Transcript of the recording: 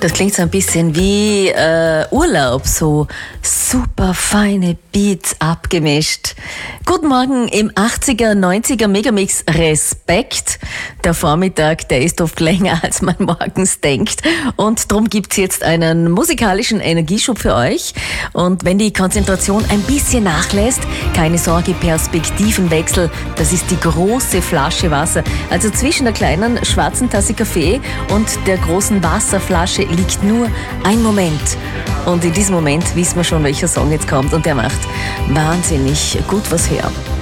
Das klingt so ein bisschen wie Urlaub, so super feine Beats abgemischt. Guten Morgen im 80er, 90er Megamix. Respekt. Der Vormittag, der ist oft länger, als man morgens denkt. Und darum gibt's jetzt einen musikalischen Energieschub für euch. Und wenn die Konzentration ein bisschen nachlässt, keine Sorge, Perspektivenwechsel. Das ist die große Flasche Wasser. Also zwischen der kleinen schwarzen Tasse Kaffee und der großen Wasserflasche liegt nur ein Moment. Und in diesem Moment wissen wir schon, welcher Song jetzt kommt. Und der macht wahnsinnig gut was her.